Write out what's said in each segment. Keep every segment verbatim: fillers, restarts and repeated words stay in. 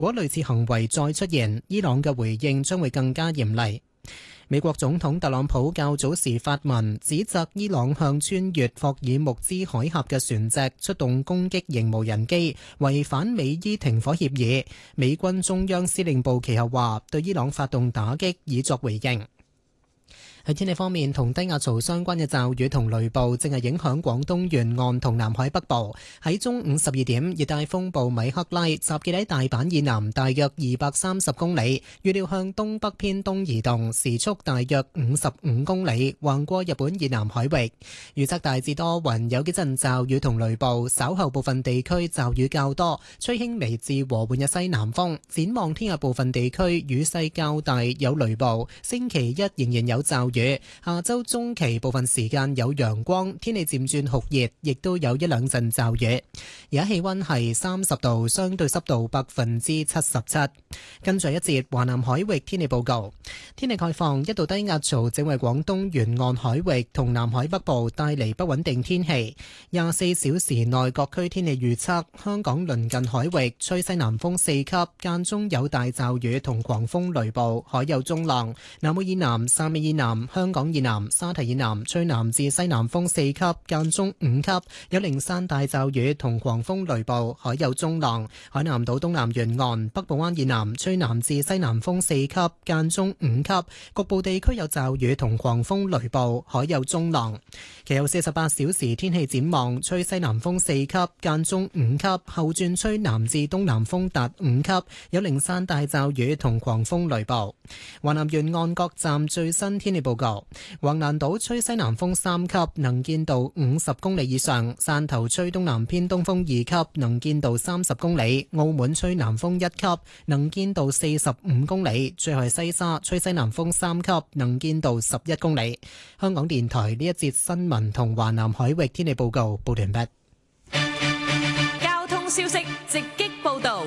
如果類似行為再出現，伊朗嘅回應將會更加嚴厲。美國總統特朗普較早時發文指責伊朗向穿越霍爾木茲海峽嘅船隻出動攻擊型無人機，違反美伊停火協議。美軍中央司令部其後話對伊朗發動打擊，以作回應。喺天氣方面，同低壓槽相關嘅驟雨同雷暴正係影響廣東沿岸同南海北部。喺中午十二點，熱帶風暴米克拉集結喺大阪以南大約二百三十公里，預料向東北偏東移動，時速大約五十五公里，橫過日本以南海域。預測大致多雲，有幾陣驟雨同雷暴，稍後部分地區驟雨較多，吹輕微至和緩嘅西南風。展望聽日部分地區雨勢較大，有雷暴。星期一仍然有驟雨。雨下周中期部分時間有陽光，天氣漸轉酷熱，亦都有一兩陣驟雨。而家氣溫係三十度，相對濕度百分之七十七。跟住一節華南海域天氣報告，天氣概況，一道低壓槽正為廣東沿岸海域同南海北部帶嚟不穩定天氣。廿四小時內各區天氣預測：香港鄰近海域吹西南風四級，間中有大驟雨同狂風雷暴，海有中浪。南澳以南、汕尾以南、香港以南、沙堤以南吹南至西南風四級，間中五級，有零散大驟雨同狂風雷暴，海有中浪。海南島東南沿岸、北部灣以南吹南至西南風四級，間中五級，局部地區有驟雨同狂風雷暴，海有中浪。其後四十八小時天氣展望，吹西南風四級，間中五級，後轉吹南至東南風達五級，有零散大驟雨同狂風雷暴。華南沿岸各站最新天氣報告：橫瀾島吹西南風三級，能見度五十公里以上；汕頭吹東南偏東風二級，能見度三十公里；澳門吹南風一級，能見度四十五公里；最後係西沙吹西南風三級，能見度十一公里。香港電台呢一節新聞同華南海域天氣報告報完畢。 交通消息直擊報道。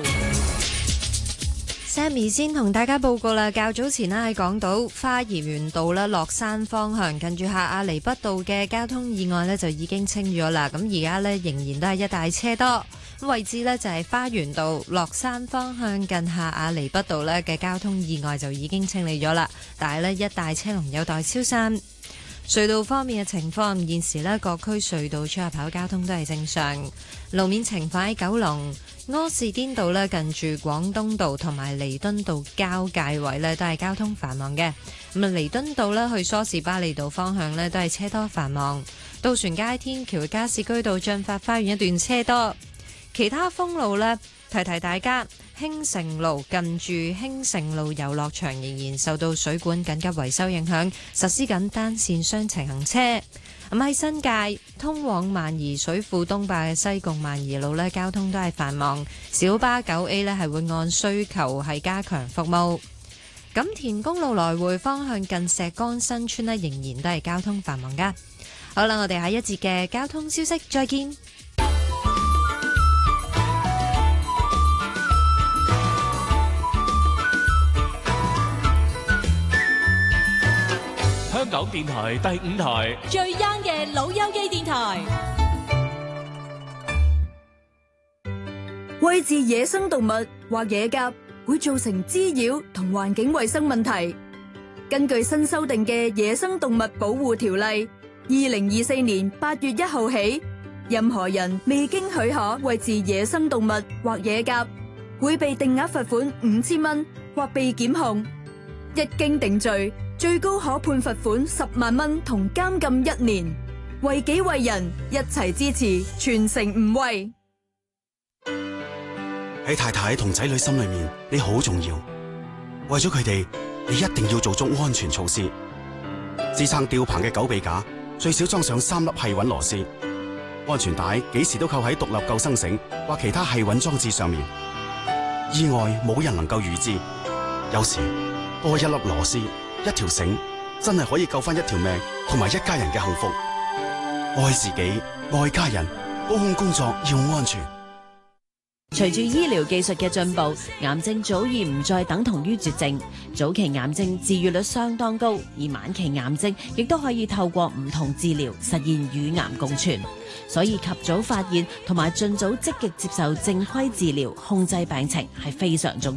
Sammy 先同大家報告啦，較早前咧喺港島花園道咧落山方向，近住下亞厘畢道嘅交通意外咧就已經清咗啦。咁而家咧仍然都係一大車多，位置咧就係花園道落山方向近下亞厘畢道咧嘅交通意外就已經清理咗啦，但係咧一大車龍有待消散。隧道方面嘅情況，現時咧各區隧道出入口交通都係正常。路面情況喺九龍柯士甸道咧，近住廣東道同埋彌敦道交界位咧都係交通繁忙嘅。咁啊，彌敦道咧去梳士巴利道方向咧都係車多繁忙。渡船街天橋加士居道進發花園一段車多。其他封路咧，提提大家，興盛路近住興盛路遊樂場仍然受到水管緊急維修影響，實施緊單線雙程行車。咁喺新界通往萬宜水庫東壩嘅西貢萬宜路呢，交通都係繁忙，小巴九 A 呢係會按需求係加強服務。錦田公路來回方向近石崗新村呢，仍然都係交通繁忙噶。好啦，我哋下一節嘅交通消息再見。 香港電台第五台最 young 嘅老友記電台， 餵飼野生動物或野鴿會造成滋擾同環境衛生問題。根據新修訂嘅《野生動物保護條例》，二零二四年八月一號起，任何人未經許可餵飼野生動物或野鴿，會被定額罰款五千蚊或被檢控。一經定罪，最高可判罰款十萬蚊同監禁一年。為己為人，一齊支持，全城唔餵。 喺太太同仔女心裏面，你好重要。為咗佢哋，你一定要做足安全措施。支撐吊棚嘅狗臂架最少裝上三粒繫穩螺絲。安全帶幾時都扣喺獨立救生繩或其他繫穩裝置上面。意外冇人能夠預知，有時多一粒螺絲，一條繩真係可以救翻一條命同埋一家人嘅幸福。愛自己，愛家人，高空工作要安全。 隨住醫療技術嘅進步，癌症早已唔再等同於絕症。早期癌症治愈率相當高，而晚期癌症亦都可以透過唔同治療實現與癌共存。所以及早發現同埋盡早積極接受正規治療，控制病情係非常重要。